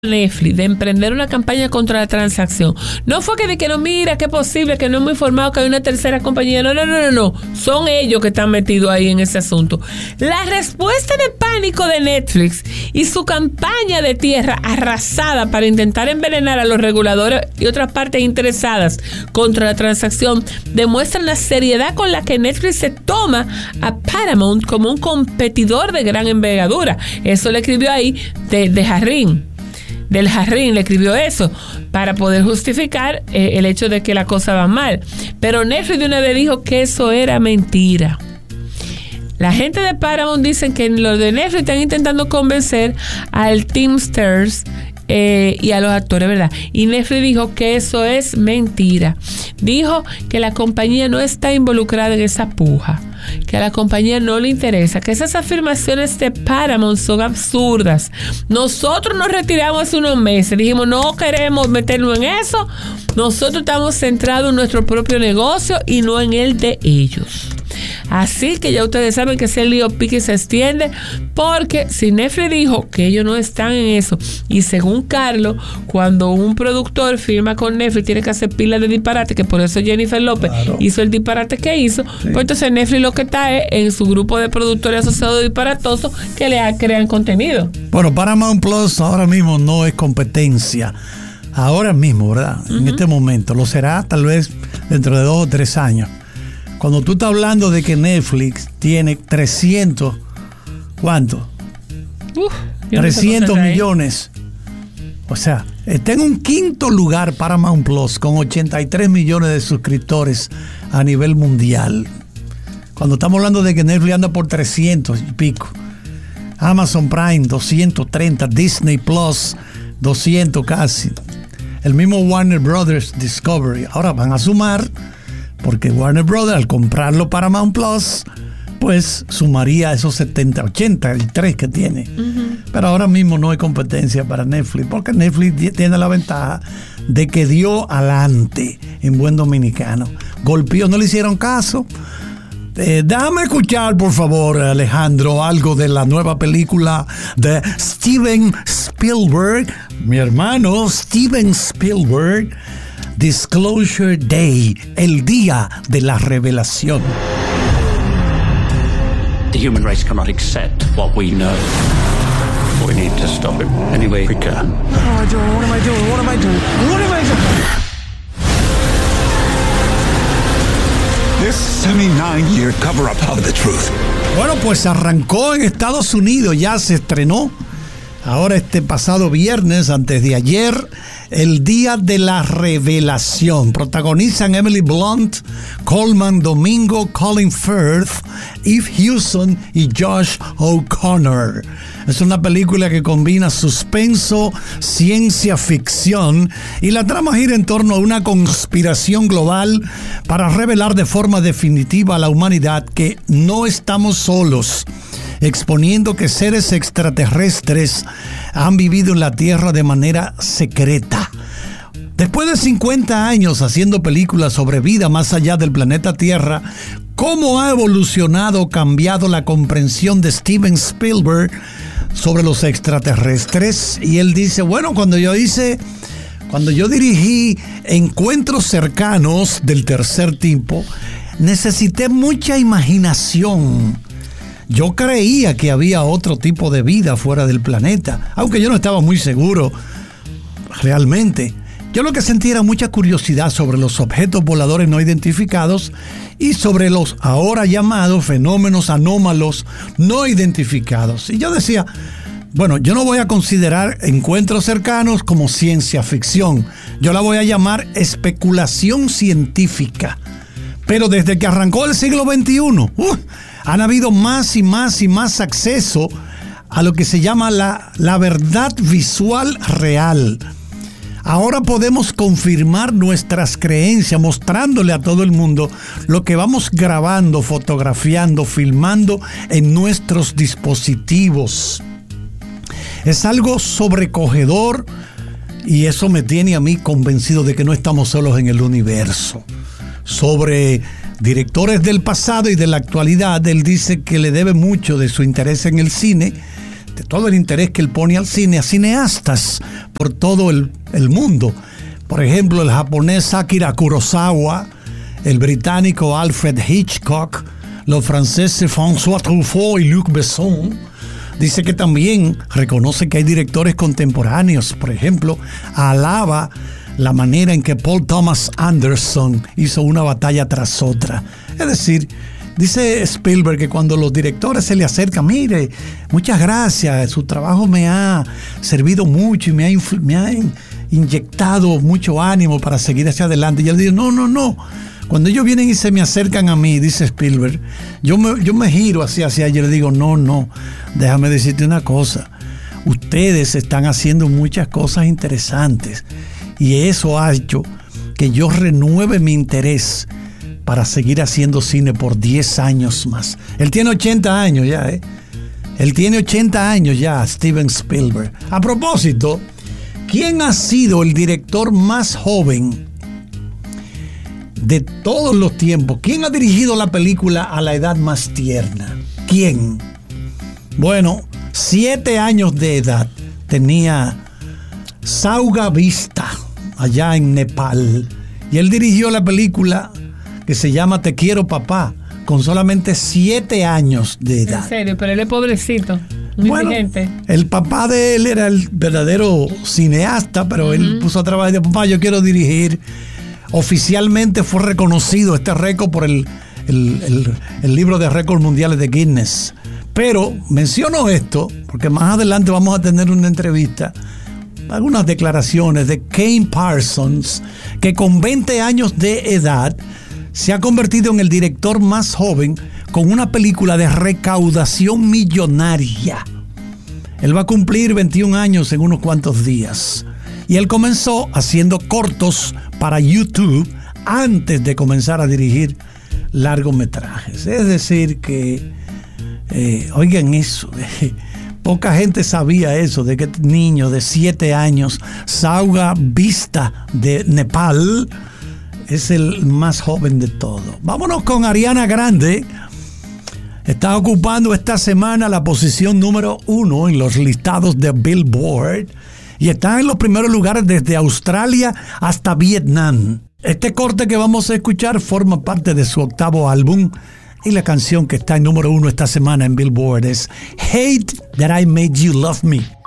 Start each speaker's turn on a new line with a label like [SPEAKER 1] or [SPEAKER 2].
[SPEAKER 1] Netflix de emprender una campaña contra la transacción. No fue que no, mira, que es posible, que no hemos informado que hay una tercera compañía. No. Son ellos que están metidos ahí en ese asunto. La respuesta de pánico de Netflix y su campaña de tierra arrasada para intentar envenenar a los reguladores y otras partes interesadas contra la transacción demuestran la seriedad con la que Netflix se toma a Paramount como un competidor de gran envergadura. Eso le escribió ahí de Jarrín. Del Jarrín le escribió eso para poder justificar el hecho de que la cosa va mal. Pero Netflix de una vez dijo que eso era mentira. La gente de Paramount dicen que los de Netflix están intentando convencer al Teamsters y a los actores, ¿verdad? Y Netflix dijo que eso es mentira. Dijo que la compañía no está involucrada en esa puja, que a la compañía no le interesa, que esas afirmaciones de Paramount son absurdas. Nosotros nos retiramos hace unos meses, dijimos no queremos meternos en eso, nosotros estamos centrados en nuestro propio negocio y no en el de ellos. Así que ya ustedes saben que ese lío pique se extiende, porque si Netflix dijo que ellos no están en eso, y según Carlos, cuando un productor firma con Netflix tiene que hacer pilas de disparate, que por eso Jennifer López hizo el disparate que hizo, pues entonces Netflix lo que está es en su grupo de productores asociados disparatosos que le crean contenido.
[SPEAKER 2] Bueno, Paramount Plus ahora mismo no es competencia. Ahora mismo, ¿verdad? En este momento. Lo será tal vez dentro de 2 o 3 años. Cuando tú estás hablando de que Netflix tiene 300, ¿cuánto? 300 millones. O sea, está en un 5º lugar Paramount Plus con 83 millones de suscriptores a nivel mundial. Cuando estamos hablando de que Netflix anda por 300 y pico. Amazon Prime 230, Disney Plus 200 casi. El mismo Warner Brothers Discovery. Ahora van a sumar, porque Warner Brothers al comprarlo Paramount Plus, pues sumaría esos 70, 83 que tiene. Pero ahora mismo no hay competencia para Netflix, porque Netflix tiene la ventaja de que dio adelante en buen dominicano. Golpeó, no le hicieron caso. Déjame escuchar, por favor, Alejandro, algo de la nueva película de Steven Spielberg. Mi hermano Steven Spielberg, Disclosure Day, el día de la revelación.
[SPEAKER 3] The human race cannot accept what we know. We need to stop it any way we can.
[SPEAKER 4] What am I doing? This 79-year cover-up of the truth.
[SPEAKER 2] Bueno, pues arrancó en Estados Unidos, ya se estrenó. Ahora este pasado viernes, antes de ayer, el día de la revelación. Protagonizan Emily Blunt, Coleman Domingo, Colin Firth, Eve Hewson y Josh O'Connor. Es una película que combina suspenso, ciencia ficción, y la trama gira en torno a una conspiración global para revelar de forma definitiva a la humanidad que no estamos solos, exponiendo que seres extraterrestres han vivido en la Tierra de manera secreta. Después de 50 años haciendo películas sobre vida más allá del planeta Tierra, ¿cómo ha evolucionado, cambiado la comprensión de Steven Spielberg sobre los extraterrestres? Y él dice, bueno, cuando yo dirigí Encuentros Cercanos del Tercer Tipo, necesité mucha imaginación. Yo creía que había otro tipo de vida fuera del planeta, aunque yo no estaba muy seguro realmente. Yo lo que sentí era mucha curiosidad sobre los objetos voladores no identificados y sobre los ahora llamados fenómenos anómalos no identificados. Y yo decía, bueno, yo no voy a considerar Encuentros Cercanos como ciencia ficción. Yo la voy a llamar especulación científica. Pero desde que arrancó el siglo XXI, han habido más y más y más acceso a lo que se llama la verdad visual real. Ahora podemos confirmar nuestras creencias mostrándole a todo el mundo lo que vamos grabando, fotografiando, filmando en nuestros dispositivos. Es algo sobrecogedor y eso me tiene a mí convencido de que no estamos solos en el universo. Sobre directores del pasado y de la actualidad, él dice que le debe mucho de su interés en el cine todo el interés que él pone al cine, a cineastas por todo el mundo. Por ejemplo, el japonés Akira Kurosawa, el británico Alfred Hitchcock, los franceses François Truffaut y Luc Besson. Dice que también reconoce que hay directores contemporáneos, por ejemplo, alaba la manera en que Paul Thomas Anderson hizo una batalla tras otra. Es decir, dice Spielberg que cuando los directores se le acercan, mire, muchas gracias, su trabajo me ha servido mucho y me ha inyectado mucho ánimo para seguir hacia adelante. Y él dice, no. Cuando ellos vienen y se me acercan a mí, dice Spielberg, yo me giro hacia allá y le digo, no, déjame decirte una cosa. Ustedes están haciendo muchas cosas interesantes y eso ha hecho que yo renueve mi interés para seguir haciendo cine por 10 años más. Él tiene 80 años ya, ¿eh? Él tiene 80 años ya, Steven Spielberg. A propósito, ¿quién ha sido el director más joven de todos los tiempos? ¿Quién ha dirigido la película a la edad más tierna? ¿Quién? Bueno, 7 años de edad tenía Sauga Vista, allá en Nepal. Y él dirigió la película que se llama Te quiero papá, con solamente 7 años de edad.
[SPEAKER 1] En serio, pero él es pobrecito.
[SPEAKER 2] Bueno, el papá de él era el verdadero cineasta, pero él puso a trabajar y dijo, papá, yo quiero dirigir. Oficialmente fue reconocido este récord por el libro de récords mundiales de Guinness. Pero menciono esto porque más adelante vamos a tener una entrevista, algunas declaraciones de Kane Parsons, que con 20 años de edad se ha convertido en el director más joven con una película de recaudación millonaria. Él va a cumplir 21 años en unos cuantos días. Y él comenzó haciendo cortos para YouTube antes de comenzar a dirigir largometrajes. Es decir que, oigan eso, poca gente sabía eso, de que este niño de 7 años, Sauga Vista de Nepal, es el más joven de todos. Vámonos con Ariana Grande. Está ocupando esta semana la posición número 1 en los listados de Billboard. Y está en los primeros lugares desde Australia hasta Vietnam. Este corte que vamos a escuchar forma parte de su 8º álbum. Y la canción que está en número 1 esta semana en Billboard es Hate That I Made You Love Me.